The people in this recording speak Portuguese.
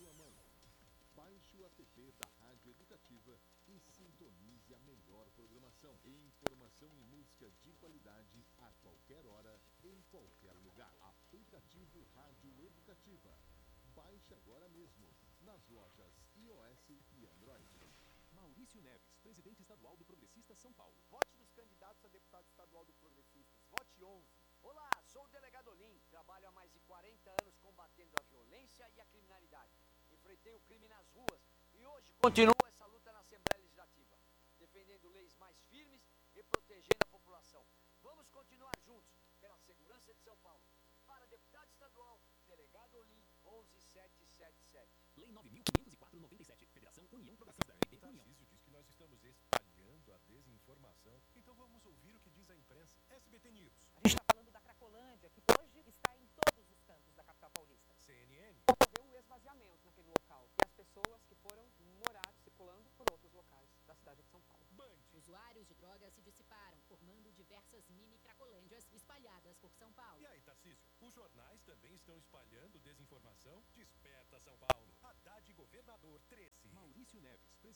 sua mão. Baixe o app da Rádio Educativa e sintonize a melhor programação. Informação e música de qualidade a qualquer hora, em qualquer lugar. Aplicativo Rádio Educativa. Baixe agora mesmo, nas lojas iOS e Android. Maurício Neves, presidente estadual do Progressistas São Paulo. Vote nos candidatos a deputado estadual do Progressistas. Vote 11. Olá, sou o delegado Olim. Trabalho há mais de 40 anos combatendo a violência e a criminalidade. Enfrentei o crime nas ruas e hoje continuo essa luta na Assembleia Legislativa, defendendo leis mais firmes e protegendo a população. Vamos continuar juntos pela segurança de São Paulo. Para deputado estadual, delegado Olim 11777. Lei 9.504/97, Federação União Progressista. O Tarcísio diz que nós estamos espalhando a desinformação. Então vamos ouvir o que diz a imprensa. SBT News. A gente está falando da Cracolândia, que hoje está em todos os cantos da capital paulista. CNN. Ocorreu um esvaziamento naquele local e as pessoas que foram morar circulando por outros locais da cidade de São Paulo. Band. Usuários de drogas se dissiparam, formando diversas mini cracolândias espalhadas por São Paulo. E aí, Tarcísio? Os jornais também estão espalhando desinformação? Desperta São Paulo. Haddad governador 13. Maurício Neves, presidente